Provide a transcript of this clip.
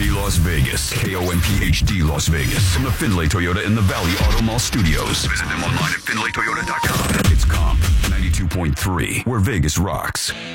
KOMP Las Vegas. KOMPHD Las Vegas. From the Findlay Toyota in the Valley Auto Mall Studios. Visit them online at FindlayToyota.com. It's Comp 92.3, where Vegas rocks.